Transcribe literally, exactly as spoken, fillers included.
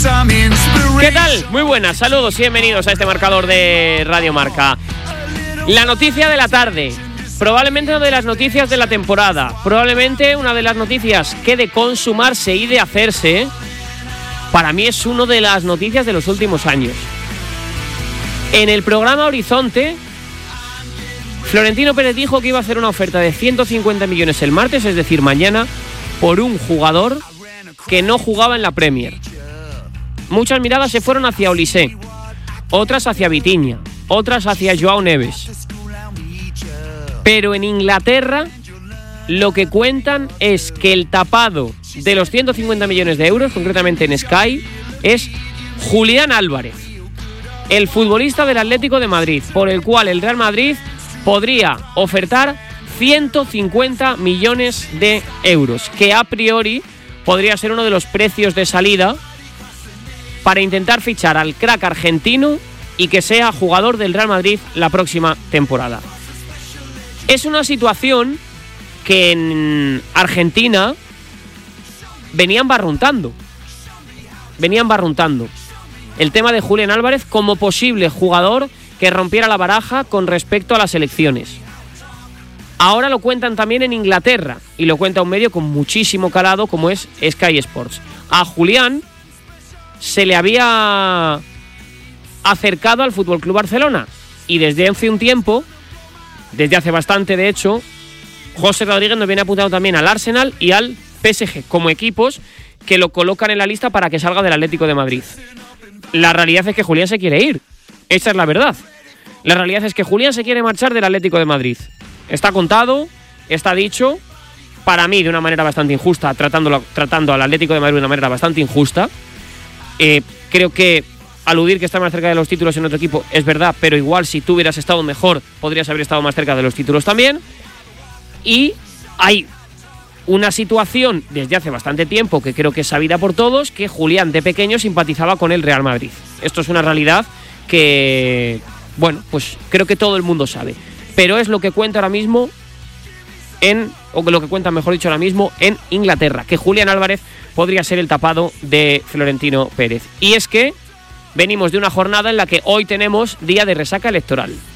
¿Qué tal? Muy buenas, saludos y bienvenidos a este marcador de Radio Marca. La noticia de la tarde, probablemente una de las noticias de la temporada, probablemente una de las noticias que de consumarse y de hacerse, para mí es una de las noticias de los últimos años. En el programa Horizonte, Florentino Pérez dijo que iba a hacer una oferta de ciento cincuenta millones el martes, es decir, mañana, por un jugador que no jugaba en la Premier. Muchas miradas se fueron hacia Olise, otras hacia Vitinha, otras hacia Joao Neves. Pero en Inglaterra lo que cuentan es que el tapado de los ciento cincuenta millones de euros, concretamente en Sky, es Julián Álvarez, el futbolista del Atlético de Madrid, por el cual el Real Madrid podría ofertar ciento cincuenta millones de euros, que a priori podría ser uno de los precios de salida para intentar fichar al crack argentino y que sea jugador del Real Madrid la próxima temporada. Es una situación que en Argentina venían barruntando. Venían barruntando. El tema de Julián Álvarez como posible jugador que rompiera la baraja con respecto a las elecciones. Ahora lo cuentan también en Inglaterra y lo cuenta un medio con muchísimo calado como es Sky Sports. A Julián se le había acercado al F C Barcelona y desde hace un tiempo, desde hace bastante de hecho, José Rodríguez nos viene apuntado también al Arsenal y al P S G como equipos que lo colocan en la lista para que salga del Atlético de Madrid. La realidad es que Julián se quiere ir, esa es la verdad. La realidad es que Julián se quiere marchar del Atlético de Madrid. Está contado, está dicho, para mí de una manera bastante injusta, tratándolo, tratando al Atlético de Madrid de una manera bastante injusta. Eh, creo que aludir que está más cerca de los títulos en otro equipo es verdad, pero igual si tú hubieras estado mejor, podrías haber estado más cerca de los títulos también. Y hay una situación desde hace bastante tiempo que creo que es sabida por todos, que Julián de pequeño simpatizaba con el Real Madrid. Esto es una realidad que, bueno, pues creo que todo el mundo sabe. Pero es lo que cuenta ahora mismo en, o lo que cuenta mejor dicho ahora mismo en Inglaterra, que Julián Álvarez podría ser el tapado de Florentino Pérez. Y es que venimos de una jornada en la que hoy tenemos día de resaca electoral.